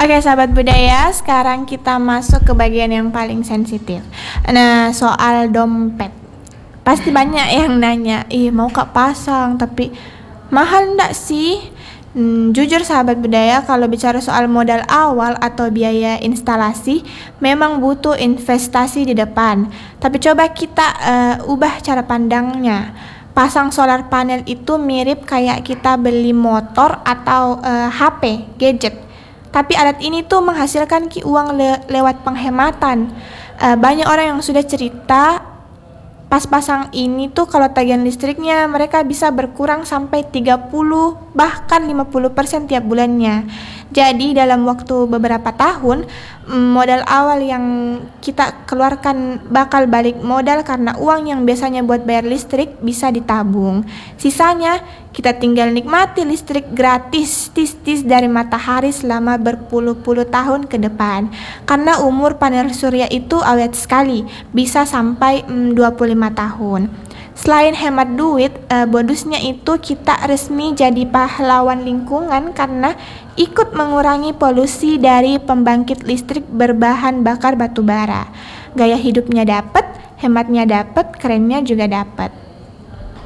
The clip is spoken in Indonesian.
Oke, sahabat budaya, sekarang kita masuk ke bagian yang paling sensitif. Nah, soal dompet. Pasti banyak yang nanya, mau Kak pasang, tapi mahal ndak sih? Jujur sahabat budaya, kalau bicara soal modal awal atau biaya instalasi, memang butuh investasi di depan. Tapi coba kita ubah cara pandangnya. Pasang solar panel itu mirip kayak kita beli motor atau HP, gadget. Tapi alat ini tuh menghasilkan uang lewat penghematan. Banyak orang yang sudah cerita pas pasang ini tuh kalau tagihan listriknya mereka bisa berkurang sampai 30 bahkan 50% tiap bulannya. Jadi dalam waktu beberapa tahun modal awal yang kita keluarkan bakal balik modal karena uang yang biasanya buat bayar listrik bisa ditabung. Sisanya kita tinggal nikmati listrik gratis tis-tis dari matahari selama berpuluh-puluh tahun ke depan. Karena umur panel surya itu awet sekali, bisa sampai 25 tahun. Selain hemat duit, bonusnya itu kita resmi jadi pahlawan lingkungan karena ikut mengurangi polusi dari pembangkit listrik berbahan bakar batu bara. Gaya hidupnya dapat, hematnya dapat, kerennya juga dapat.